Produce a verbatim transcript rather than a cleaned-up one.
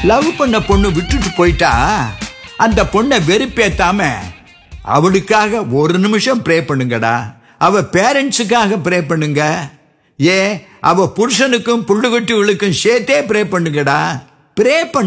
Love பண்ண பொண்ணு விட்டுட்டு போயிட்டா அந்த பொண்ணை வெறுப்பேத்தாம அவளுக்காக ஒரு நிமிஷம் ப்ரே பண்ணுங்கடா. அவ பேரண்ட்ஸுக்காக ப்ரே பண்ணுங்க. ஏ அவ புருஷனுக்கும் புள்ளுகுட்டிகளுக்கும் சேர்த்தே ப்ரே பண்ணுங்கடா. ப்ரே பண்ண